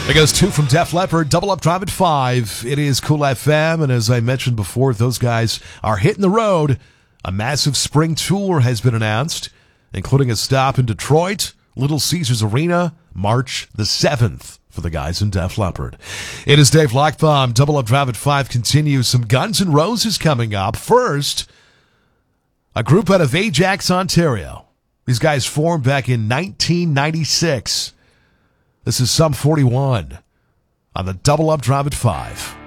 There goes two from Def Leppard, Double Up Drive at 5. It is Cool FM, and as I mentioned before, those guys are hitting the road. A massive spring tour has been announced, including a stop in Detroit, Little Caesars Arena, March the 7th for the guys in Def Leppard. It is Dave Lockbaum. Double Up Drive at 5 continues. Some Guns N' Roses coming up. First, a group out of Ajax, Ontario. These guys formed back in 1996. This is Sum 41 on the Double Up Drive at 5.